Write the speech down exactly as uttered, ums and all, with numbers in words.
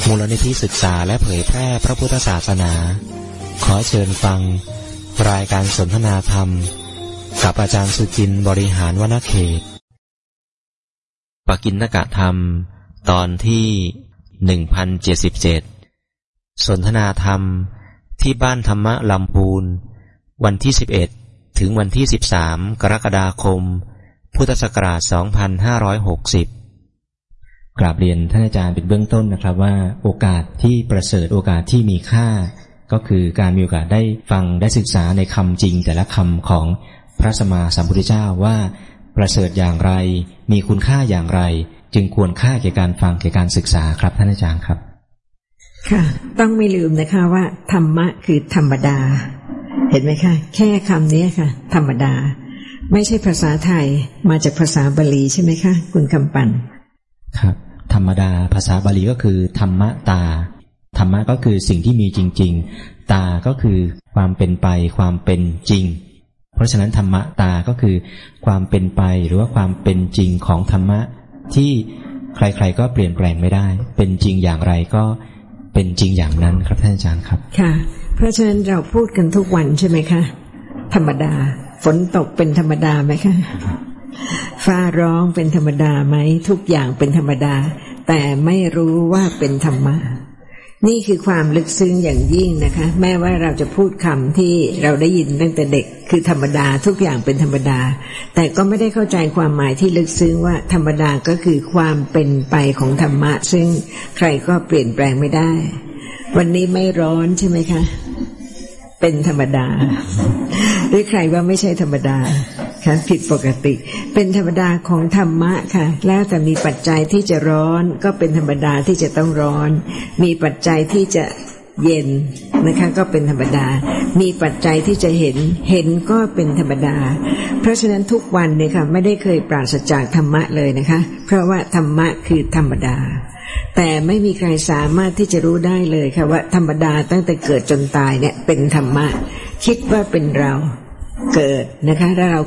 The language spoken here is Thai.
มูลนิธิศึกษาและเผยแพร่พระพุทธศาสนาขอเชิญฟังรายการสนทนาธรรมกับอาจารย์สุจินต์บริหารวณเขตปกิณณกธรรมตอนที่หนึ่งพันเจ็ดสิบเจ็ดสนทนาธรรมที่บ้านธรรมะลำพูนวันที่สิบเอ็ดถึงวันที่สิบสามกรกฎาคมพุทธศักราชสองพันห้าร้อยหกสิบกราบเรียนท่านอาจารย์เป็นเบื้องต้นนะครับว่าโอกาสที่ประเสริฐโอกาสที่มีค่าก็คือการมีโอกาสได้ฟังได้ศึกษาในคำจริงแต่ละคำของพระสัมมาสัมพุทธเจ้าว่าประเสริฐอย่างไรมีคุณค่าอย่างไรจึงควรค่าแก่การฟังแก่การศึกษาครับท่านอาจารย์ครับค่ะต้องไม่ลืมนะคะว่าธรรมะคือธรรมดาเห็นไหมคะแค่คำนี้ค่ะธรรมดาไม่ใช่ภาษาไทยมาจากภาษาบาลีใช่ไหมคะคุณคำปั่นครับธรรมดาภาษาบาลีก็คือธรรมะตาธรรมะก็คือสิ่งที่มีจริงๆตาก็คือความเป็นไปความเป็นจริงเพราะฉะนั้นธรรมะตาก็คือความเป็นไปหรือว่าความเป็นจริงของธรรมะที่ใครๆก็เปลี่ยนแปลงไม่ได้เป็นจริงอย่างไรก็เป็นจริงอย่างนั้นครับท่านอาจารย์ครับค่ะเพราะฉะนั้นเราพูดกันทุกวันใช่ไหมคะธรรมดาฝนตกเป็นธรรมดาไหมคะฟ้าร้องเป็นธรรมดาไหมทุกอย่างเป็นธรรมดาแต่ไม่รู้ว่าเป็นธรรมะนี่คือความลึกซึ้งอย่างยิ่งนะคะแม้ว่าเราจะพูดคำที่เราได้ยินตั้งแต่เด็กคือธรรมดาทุกอย่างเป็นธรรมดาแต่ก็ไม่ได้เข้าใจความหมายที่ลึกซึ้งว่าธรรมดาก็คือความเป็นไปของธรรมะซึ่งใครก็เปลี่ยนแปลงไม่ได้วันนี้ไม่ร้อนใช่ไหมคะเป็นธรรมดาหรือใครว่าไม่ใช่ธรรมดาค่ะผิดปกติเป็นธรรมดาของธรรมะค่ะแล้วแต่มีปัจจัยที่จะร้อนก็เป็นธรรมดาที่จะต้องร้อนมีปัจจัยที่จะเย็นนะคะก็เป็นธรรมดามีปัจจัยที่จะเห็นเห็นก็เป็นธรรมดาเพราะฉะนั้นทุกวันเนี่ยค่ะไม่ได้เคยปราศจากธรรมะเลยนะคะเพราะว่าธรรมะคือธรรมดาแต่ไม่มีใครสามารถที่จะรู้ได้เลยค่ะว่าธรรมดาตั้งแต่เกิดจนตายเนี่ยเป็นธรรมะคิดว่าเป็นเราเกิดนะคะแล้วเรา